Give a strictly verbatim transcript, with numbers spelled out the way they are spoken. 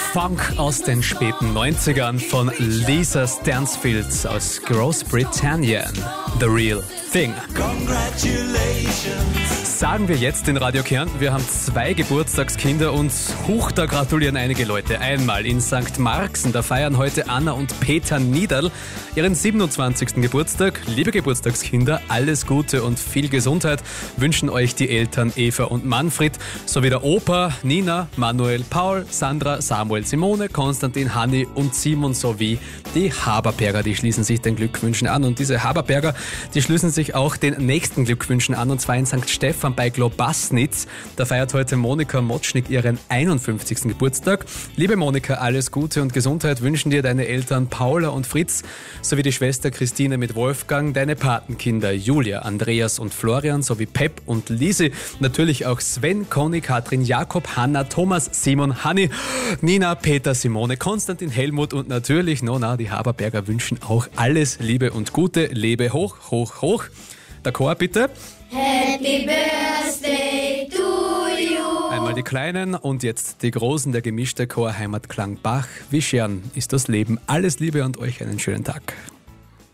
Funk aus den späten neunzigern von Lisa Stansfield aus Großbritannien. The Real Thing. Sagen wir jetzt in Radio Kärnten, wir haben zwei Geburtstagskinder und huch, da gratulieren einige Leute. Einmal in Sankt Marxen, da feiern heute Anna und Peter Niederl ihren siebenundzwanzigsten Geburtstag. Liebe Geburtstagskinder, alles Gute und viel Gesundheit wünschen euch die Eltern Eva und Manfred, sowie der Opa Nina, Manuel, Paul, Sandra, Samuel, Simone, Konstantin, Hanni und Simon sowie die Haberberger, die schließen sich den Glückwünschen an. Und diese Haberberger, die schließen sich auch den nächsten Glückwünschen an, und zwar in Sankt Stephan bei Globasnitz. Da feiert heute Monika Motschnig ihren einundfünfzigsten Geburtstag. Liebe Monika, alles Gute und Gesundheit wünschen dir deine Eltern Paula und Fritz, sowie die Schwester Christine mit Wolfgang, deine Patenkinder Julia, Andreas und Florian, sowie Pep und Lisi, natürlich auch Sven, Conny, Katrin, Jakob, Hanna, Thomas, Simon, Hanni, Nina, Peter, Simone, Konstantin, Helmut und natürlich Nona, die Haberberger wünschen auch alles Liebe und Gute. Lebe hoch, hoch, hoch. Der Chor bitte. Happy Birthday to you. Einmal die Kleinen und jetzt die Großen, der gemischte Chor Heimatklang Bach. Wie schön ist das Leben. Alles Liebe und euch einen schönen Tag.